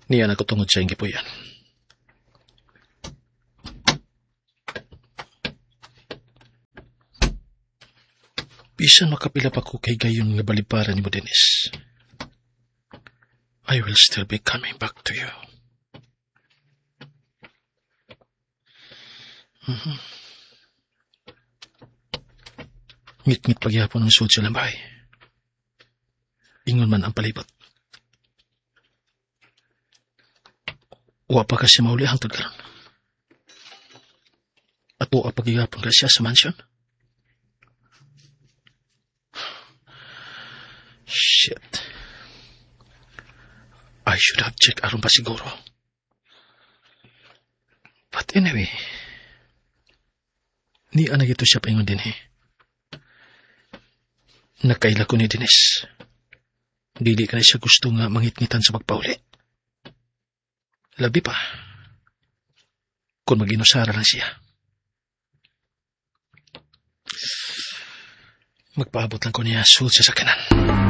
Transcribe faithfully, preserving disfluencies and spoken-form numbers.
Niya na ko tungod sa ingi po yan. Bisan makapila pa ko kay gayon nga baliparan ni mo, Dennis. I will still be coming back to you. Mm-hmm. Ngit-ngit pagyapon ng sud sa lambay. Ingon man ang palibot. Wa pa kasi mauli hangtod karon. Ato ang pagyapon ka siya sa mansion. Shit. I should have checked aron pa siguro. But anyway, ni anag ito siya paingon din eh. Nakaila ko ni Dennis. Dili ka na siya gusto nga mangit-ngitan sa pagpauli. Labi pa. Kung mag-inusara lang siya. Magpaabot lang ko niya suot sa sakanan.